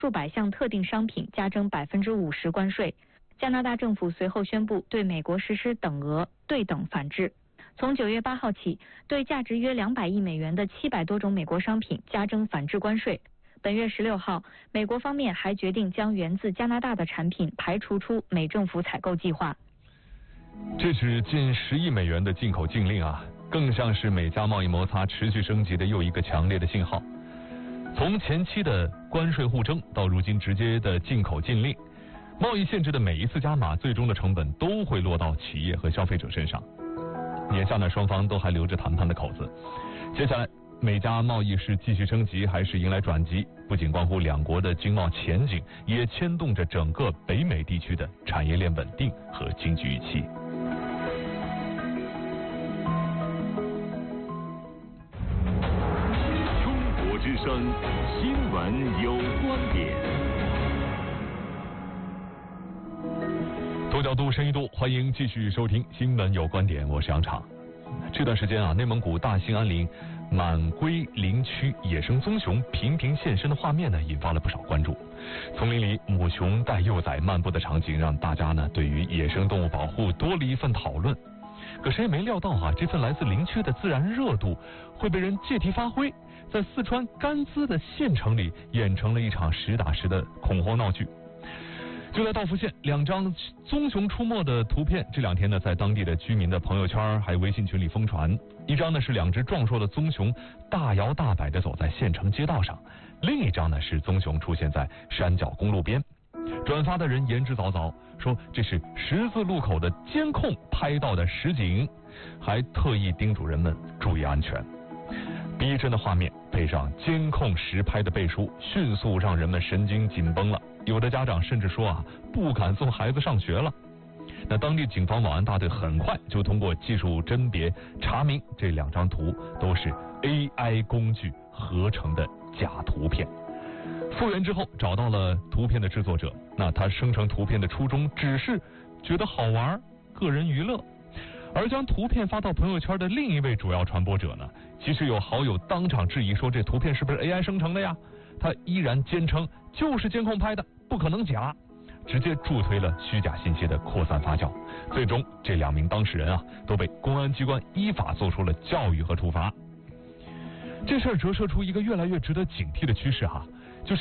数百项特定商品加征50%关税。加拿大政府随后宣布对美国实施等额对等反制。从9月8号起，对价值约200亿美元的700多种美国商品加征反制关税。本月16号，美国方面还决定将源自加拿大的产品排除出美政府采购计划。 这是近10亿美元的进口禁令啊，更像是美加贸易摩擦持续升级的又一个强烈的信号。从前期的关税互争到如今直接的进口禁令，贸易限制的每一次加码，最终的成本都会落到企业和消费者身上。眼下呢，双方都还留着谈判的口子。接下来，美加贸易是继续升级还是迎来转机，不仅关乎两国的经贸前景，也牵动着整个北美地区的产业链稳定和经济预期。 中国之声新闻有观点。 多角度深一度，欢迎继续收听新闻有观点，我是杨昶。这段时间啊，内蒙古大兴安岭满归林区野生棕熊频频现身的画面呢，引发了不少关注。丛林里母熊带幼崽漫步的场景，让大家呢对于野生动物保护多了一份讨论。可谁也没料到啊，这份来自林区的自然热度会被人借题发挥，在四川甘孜的县城里演成了一场实打实的恐慌闹剧。就在道孚县，2张棕熊出没的图片，这2天呢，在当地的居民的朋友圈还有微信群里疯传。一张呢是2只壮硕的棕熊大摇大摆地走在县城街道上，另一张呢是棕熊出现在山脚公路边。转发的人言之凿凿，说这是十字路口的监控拍到的实景，还特意叮嘱人们注意安全。逼真的画面配上监控实拍的背书，迅速让人们神经紧绷了。有的家长甚至说啊，不敢送孩子上学了。那当地警方保安大队很快就通过技术甄别查明，这2张图都是 AI 工具合成的假图片。复原之后找到了图片的制作者，那他生成图片的初衷只是觉得好玩，个人娱乐。而将图片发到朋友圈的另一位主要传播者呢，其实有好友当场质疑说，这图片是不是 AI 生成的呀？他依然坚称就是监控拍的，不可能假，直接助推了虚假信息的扩散发酵。最终这2名当事人啊，都被公安机关依法做出了教育和处罚。这事儿折射出一个越来越值得警惕的趋势哈，就是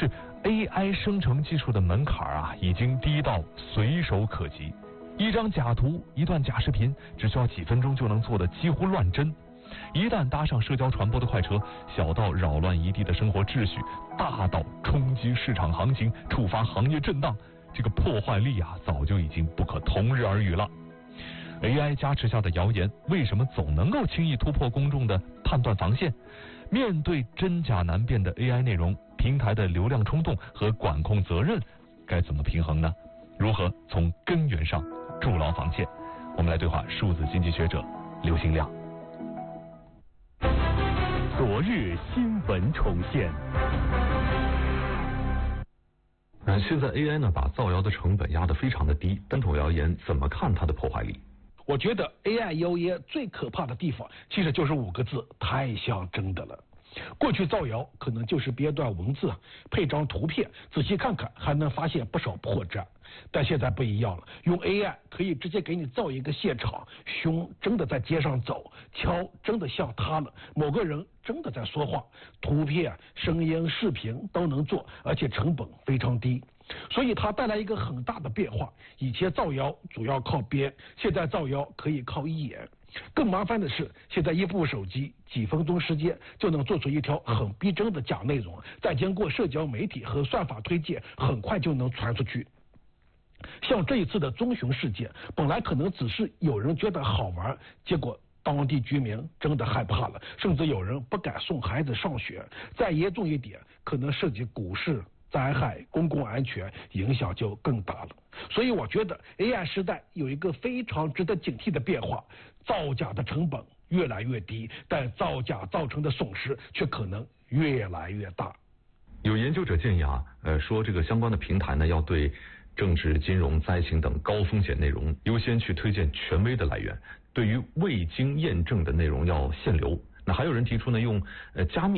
AI 生成技术的门槛啊，已经低到随手可及。一张假图，一段假视频，只需要几分钟就能做得几乎乱真。一旦搭上社交传播的快车，小到扰乱一地的生活秩序，大到冲击市场行情，触发行业震荡，这个破坏力啊，早就已经不可同日而语了。AI 加持下的谣言，为什么总能够轻易突破公众的判断防线？面对真假难辨的 AI 内容，平台的流量冲动和管控责任该怎么平衡呢？如何从根源上筑牢防线？我们来对话数字经济学者刘兴亮。 昨日新闻重现。 现在 AI 呢，把造谣的成本压得非常的低，单种谣言怎么看它的破坏力？ 我觉得 AI 谣言最可怕的地方，其实就是5个字：太像真的了。过去造谣可能就是编段文字，配张图片，仔细看看还能发现不少破绽。但现在不一样了，用 AI 可以直接给你造一个现场，熊真的在街上走，桥真的像塌了，某个人真的在说话，图片、声音、视频都能做，而且成本非常低。所以它带来一个很大的变化，以前造谣主要靠编，现在造谣可以靠演。更麻烦的是，现在一部手机几分钟时间就能做出一条很逼真的假内容，再经过社交媒体和算法推荐，很快就能传出去。像这一次的棕熊事件，本来可能只是有人觉得好玩，结果当地居民真的害怕了，甚至有人不敢送孩子上学。再严重一点，可能涉及股市、灾害、公共安全，影响就更大了。所以我觉得 AI 时代有一个非常值得警惕的变化，造假的成本越来越低，但造假造成的损失却可能越来越大。 有研究者建议啊，说这个相关的平台呢，要对政治、金融、灾情等高风险内容优先去推荐权威的来源，对于未经验证的内容要限流。那还有人提出呢，用加密